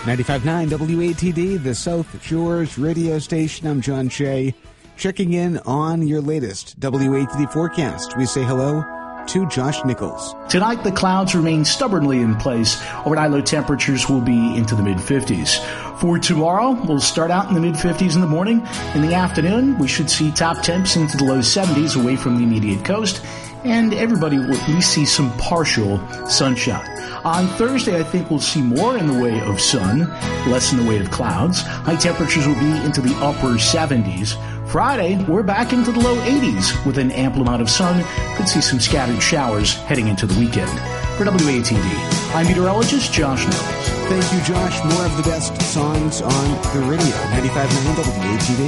95.9 WATD, the South Shores radio station. I'm John Shea, checking in on your latest WATD forecast. We say hello to Josh Nichols. Tonight, the clouds remain stubbornly in place. Overnight low temperatures will be into the mid-50s. For tomorrow, we'll start out in the mid-50s in the morning. In the afternoon, we should see top temps into the low 70s away from the immediate coast, and everybody will at least see some partial sunshine. On Thursday, I think we'll see more in the way of sun, less in the way of clouds. High temperatures will be into the upper 70s. Friday, we're back into the low 80s with an ample amount of sun. Could see some scattered showers heading into the weekend. For WATD, I'm meteorologist Josh Nichols. Thank you, Josh. More of the best songs on the radio. 95.9 WATD.